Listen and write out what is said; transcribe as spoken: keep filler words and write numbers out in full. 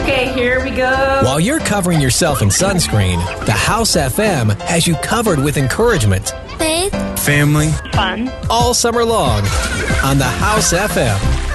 Okay, here we go. While you're covering yourself in sunscreen, the House F M has you covered with encouragement. Faith. Family. Fun. All summer long on the House F M.